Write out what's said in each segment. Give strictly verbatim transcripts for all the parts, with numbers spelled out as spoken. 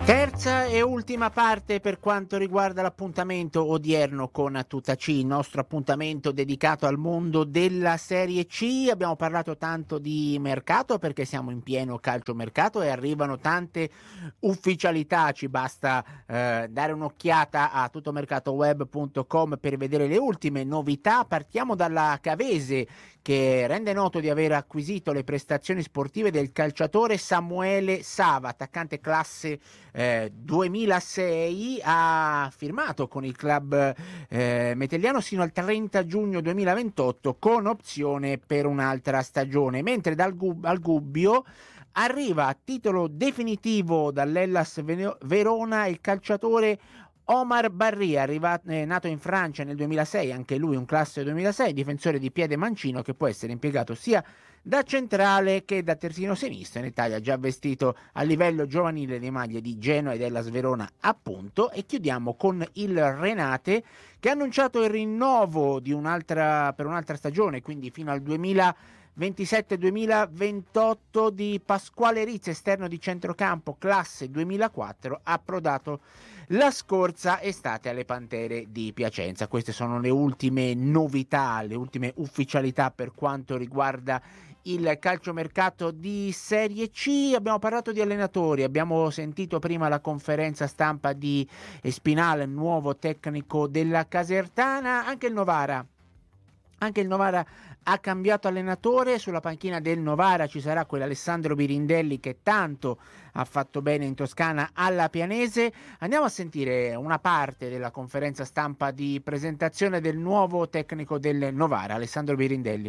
Terza e ultima parte per quanto riguarda l'appuntamento odierno con Tutta C, il nostro appuntamento dedicato al mondo della Serie C. Abbiamo parlato tanto di mercato perché siamo in pieno calciomercato e arrivano tante ufficialità, ci basta eh, dare un'occhiata a tuttomercatoweb punto com per vedere le ultime novità. Partiamo dalla Cavese, che rende noto di aver acquisito le prestazioni sportive del calciatore Samuele Sava, attaccante classe eh, duemilasei, ha firmato con il club eh, metelliano sino al trenta giugno duemilaventotto con opzione per un'altra stagione, mentre dal Gub- al Gubbio arriva a titolo definitivo dall'Hellas Verona il calciatore Omar Barria, arrivato, eh, nato in Francia nel duemilasei, anche lui un classe duemilasei, difensore di piede mancino che può essere impiegato sia da centrale che da terzino sinistro. In Italia già vestito a livello giovanile le maglie di Genoa e della Sverona appunto. E chiudiamo con il Renate, che ha annunciato il rinnovo di un'altra, per un'altra stagione, quindi fino al duemilaventisette duemilaventotto, di Pasquale Rizzi, esterno di centrocampo classe duemilaquattro, approdato la scorsa estate alle Pantere di Piacenza. Queste sono le ultime novità, le ultime ufficialità per quanto riguarda il calciomercato di Serie C. Abbiamo parlato di allenatori, abbiamo sentito prima la conferenza stampa di Spinale, nuovo tecnico della Casertana. Anche il Novara Anche il Novara ha cambiato allenatore. Sulla panchina del Novara ci sarà quell'Alessandro Birindelli che tanto ha fatto bene in Toscana alla Pianese. Andiamo a sentire una parte della conferenza stampa di presentazione del nuovo tecnico del Novara, Alessandro Birindelli.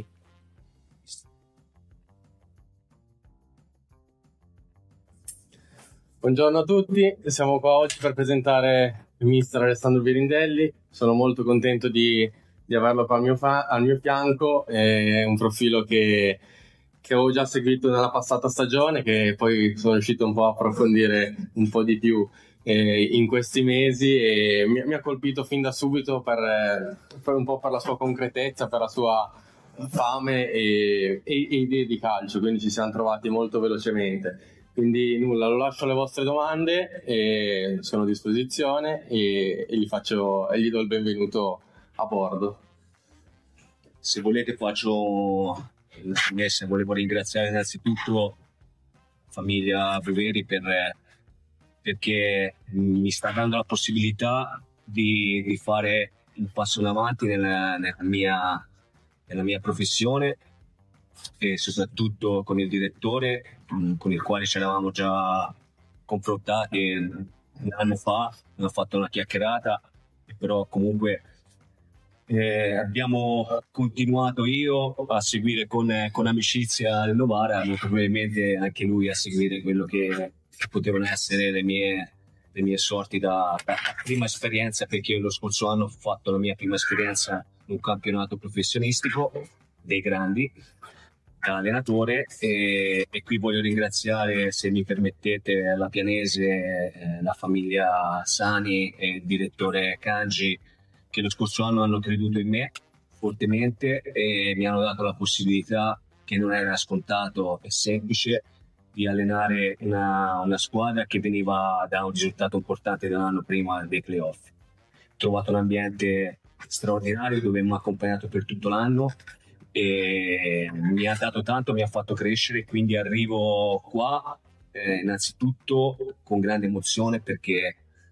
Buongiorno a tutti, siamo qua oggi per presentare il mister Alessandro Birindelli. Sono molto contento di, di averlo qua al mio, fa- al mio fianco. È un profilo che, che avevo già seguito nella passata stagione, che poi sono riuscito un po' a approfondire un po' di più eh, in questi mesi, e mi, mi ha colpito fin da subito per, per un po' per la sua concretezza, per la sua fame e, e, e idee di calcio, quindi ci siamo trovati molto velocemente. Quindi nulla, lo lascio alle vostre domande e sono a disposizione, e, e gli faccio e gli do il benvenuto a bordo. Se volete faccio una scommessa. Volevo ringraziare innanzitutto famiglia Breveri per, perché mi sta dando la possibilità di, di fare un passo in avanti nella, nella, mia, nella mia professione, e soprattutto con il direttore con il quale ci eravamo già confrontati un anno fa. Abbiamo fatto una chiacchierata, però comunque eh, abbiamo continuato io a seguire con, con amicizia il Novara, molto probabilmente anche lui a seguire quello che potevano essere le mie, le mie sorti da, da prima esperienza, perché io lo scorso anno ho fatto la mia prima esperienza in un campionato professionistico dei grandi da allenatore, e, e qui voglio ringraziare, se mi permettete, la Pianese, eh, la famiglia Sani e il direttore Kanji, che lo scorso anno hanno creduto in me fortemente e mi hanno dato la possibilità, che non era scontato e semplice, di allenare una, una squadra che veniva da un risultato importante dell'anno prima dei playoff. Ho trovato un ambiente straordinario dove mi ha accompagnato per tutto l'anno e mi ha dato tanto, mi ha fatto crescere, quindi arrivo qua eh, innanzitutto con grande emozione, perché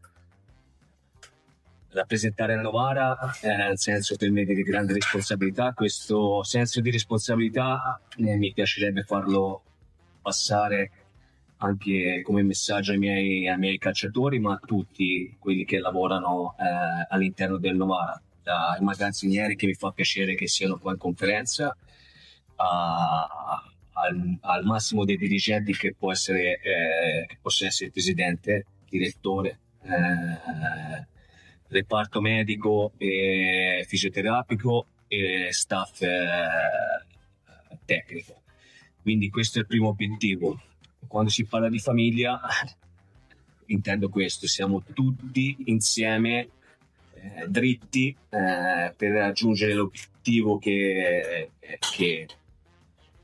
rappresentare il Novara è un senso per me di grande responsabilità. Questo senso di responsabilità eh, mi piacerebbe farlo passare anche come messaggio ai miei, ai miei calciatori, ma a tutti quelli che lavorano eh, all'interno del Novara, dai magazzinieri, che mi fa piacere che siano qua in conferenza, a, al, al massimo dei dirigenti, che può essere eh, che possa essere il presidente, direttore, eh, reparto medico e fisioterapico e staff eh, tecnico. Quindi questo è il primo obiettivo. Quando si parla di famiglia intendo questo: siamo tutti insieme eh, dritti eh, per raggiungere l'obiettivo che, che,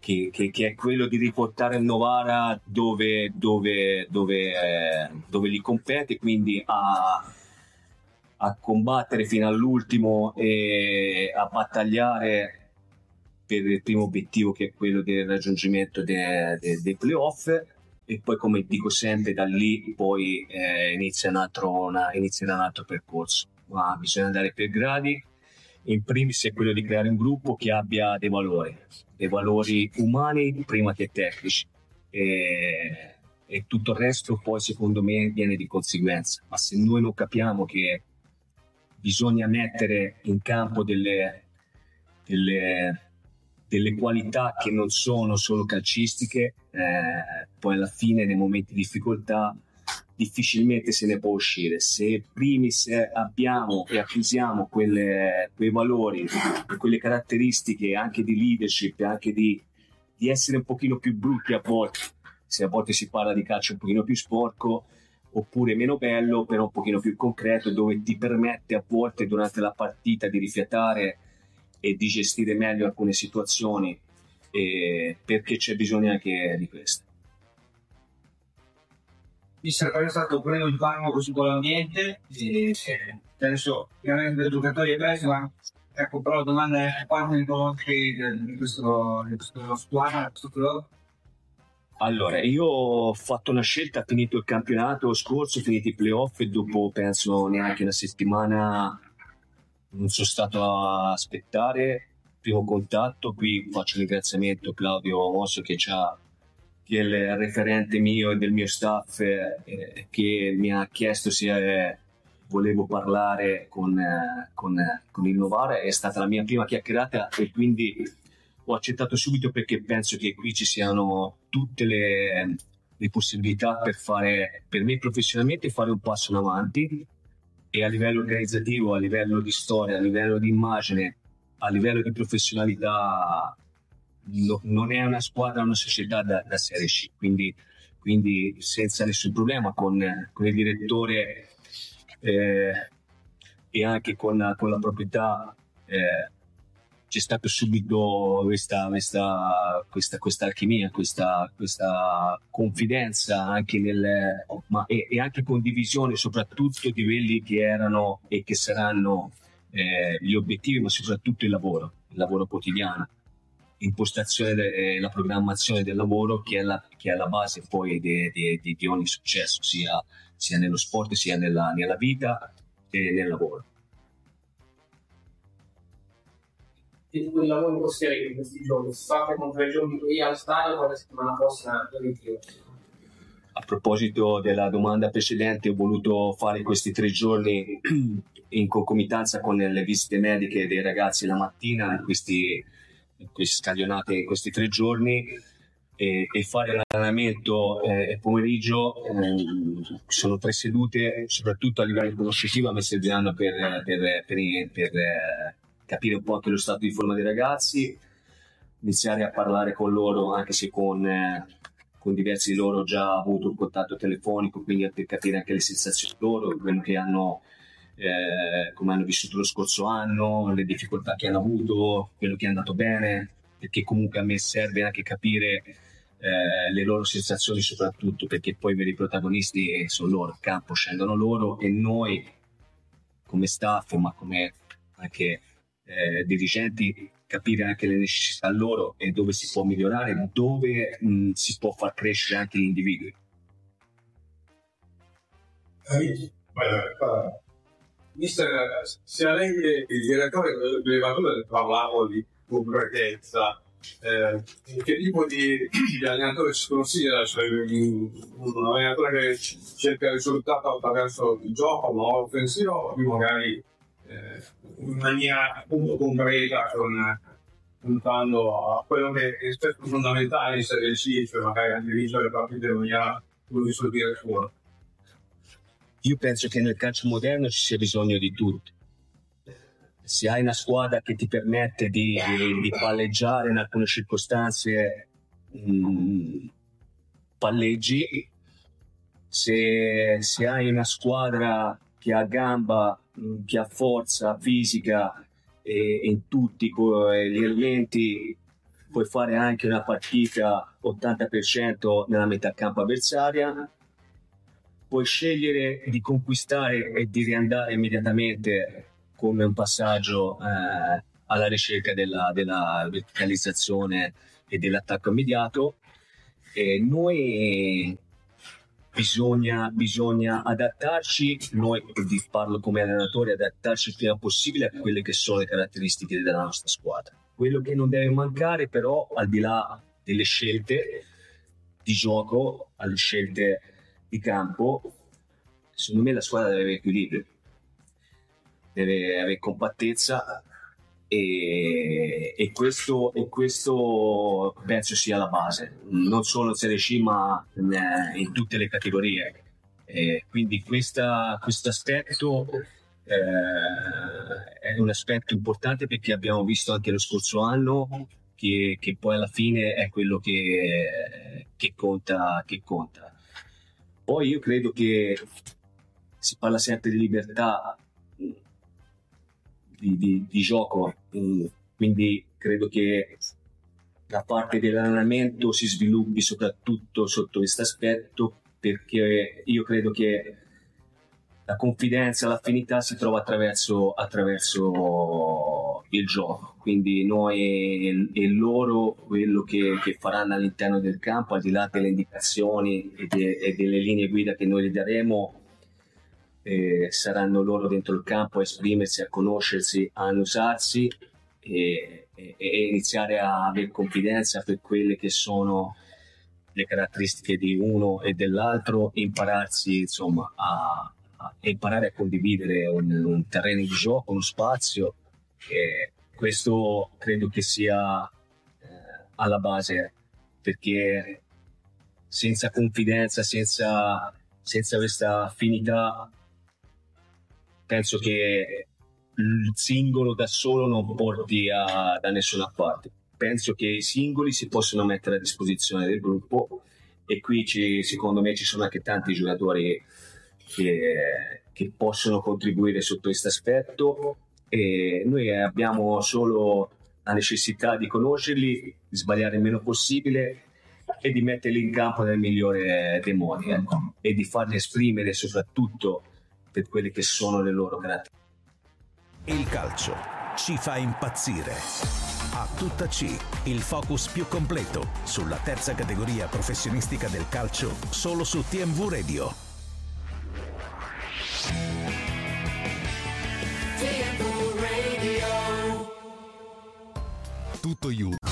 che, che, che è quello di riportare il Novara dove, dove, dove, eh, dove gli compete, quindi a, a combattere fino all'ultimo e a battagliare per il primo obiettivo, che è quello del raggiungimento dei, dei, dei playoff. E poi, come dico sempre, da lì poi eh, inizia, un altro, una, inizia un altro percorso, ma bisogna andare per gradi. In primis è quello di creare un gruppo che abbia dei valori, dei valori umani prima che tecnici, e, e tutto il resto poi secondo me viene di conseguenza. Ma se noi non capiamo che bisogna mettere in campo delle, delle delle qualità che non sono solo calcistiche, eh, poi alla fine nei momenti di difficoltà difficilmente se ne può uscire. Se primis abbiamo e acquisiamo quelle, quei valori, quelle caratteristiche anche di leadership, anche di, di essere un pochino più brutti a volte, se a volte si parla di calcio un pochino più sporco, oppure meno bello, però un pochino più concreto, dove ti permette a volte durante la partita di rifiatare e di gestire meglio alcune situazioni, eh, perché c'è bisogno anche di questo. Mister, è stato un primo impegno così con l'ambiente, e penso chiaramente dei giocatori è preso, ma ecco, però la domanda è quanto ne conosci di questo, di questo squadra, di questo club? Allora, io ho fatto una scelta, ho finito il campionato scorso, ho finito i playoff e dopo penso neanche una settimana non sono stato a aspettare. Primo contatto, qui faccio un ringraziamento a Claudio Mosso che, c'ha, che è il referente mio e del mio staff, eh, che mi ha chiesto se eh, volevo parlare con, eh, con, con il Novara. È stata la mia prima chiacchierata e quindi ho accettato subito, perché penso che qui ci siano tutte le, le possibilità per fare, per me professionalmente, fare un passo in avanti, e a livello organizzativo, a livello di storia, a livello di immagine, a livello di professionalità, no, non è una squadra, una società da, da Serie C, quindi, quindi senza nessun problema con, con il direttore eh, e anche con, con la proprietà. Eh, c'è stata subito questa, questa, questa, questa alchimia, questa, questa confidenza anche nel, ma, e, e anche condivisione soprattutto di quelli che erano e che saranno eh, gli obiettivi, ma soprattutto il lavoro, il lavoro quotidiano, impostazione e la programmazione del lavoro che è la, che è la base poi di, di, di, di ogni successo, sia, sia nello sport, sia nella, nella vita e nel lavoro. Di quel lavoro in costiera che in questi giorni si fa con tre giorni qui al stadio, poi la settimana prossima in ritiro. A proposito della domanda precedente, ho voluto fare questi tre giorni in concomitanza con le visite mediche dei ragazzi la mattina, in questi, in queste stagionate, in questi tre giorni, e, e fare l'allenamento eh, pomeriggio. Eh, sono tre sedute, soprattutto a livello conoscitivo, mi serviranno per, per, per, per, per eh, capire un po' anche lo stato di forma dei ragazzi, iniziare a parlare con loro, anche se con, eh, con diversi di loro ho già avuto un contatto telefonico, quindi per capire anche le sensazioni loro, quello che hanno, eh, come hanno vissuto lo scorso anno, le difficoltà che hanno avuto, quello che è andato bene, perché comunque a me serve anche capire eh, le loro sensazioni, soprattutto perché poi i veri protagonisti sono loro, in campo scendono loro, e noi come staff, ma come anche Eh, dirigenti, capire anche le necessità loro e dove si può migliorare, dove mh, si può far crescere anche gli individui. Mister, sia lei che il direttore dell'allenatore parlavo di concretezza, eh, che tipo di, di allenatore si considera? Cioè, un allenatore che cerca il risultato attraverso il gioco, ma offensivo, magari in maniera appunto concreta, con, puntando a quello che è spesso fondamentale in Serie C, cioè magari anche vincere le partite in maniera più risolvere fuori. Io penso che nel calcio moderno ci sia bisogno di tutto. Se hai una squadra che ti permette di, di, di palleggiare in alcune circostanze, mh, palleggi. Se, se hai una squadra che ha gamba, che ha forza fisica e in tutti gli elementi puoi fare anche una partita ottanta per cento nella metà campo avversaria, puoi scegliere di conquistare e di riandare immediatamente come un passaggio eh, alla ricerca della, della verticalizzazione e dell'attacco immediato. E noi bisogna, bisogna adattarci, noi parlo come allenatore, adattarci il prima possibile a quelle che sono le caratteristiche della nostra squadra. Quello che non deve mancare però, al di là delle scelte di gioco, alle scelte di campo, secondo me la squadra deve avere equilibrio, deve avere compattezza e, e, questo, e questo penso sia la base, non solo in Serie C ma in, in tutte le categorie. E quindi questo aspetto eh, è un aspetto importante, perché abbiamo visto anche lo scorso anno che, che poi alla fine è quello che, che conta, che conta. Poi io credo che si parla sempre di libertà di, di, di gioco, quindi credo che la parte dell'allenamento si sviluppi soprattutto sotto questo aspetto, perché io credo che la confidenza, l'affinità si trova attraverso, attraverso il gioco, quindi noi e loro quello che, che faranno all'interno del campo, al di là delle indicazioni e, de, e delle linee guida che noi gli daremo, eh, saranno loro dentro il campo a esprimersi, a conoscersi, a annusarsi e, e, e iniziare a avere confidenza per quelle che sono le caratteristiche di uno e dell'altro, impararsi insomma a, a imparare a condividere un, un terreno di gioco, uno spazio, e questo credo che sia eh, alla base, perché senza confidenza, senza, senza questa affinità, penso che il singolo da solo non porti a, da nessuna parte. Penso che i singoli si possono mettere a disposizione del gruppo, e qui ci, secondo me ci sono anche tanti giocatori che, che possono contribuire sotto questo aspetto, e noi abbiamo solo la necessità di conoscerli, di sbagliare il meno possibile e di metterli in campo nel migliore dei modi, ecco, e di farli esprimere soprattutto per quelle che sono le loro caratteristiche. Il calcio ci fa impazzire. A tutta C, il focus più completo sulla terza categoria professionistica del calcio, solo su T M V Radio. T M V Radio. Tutto you.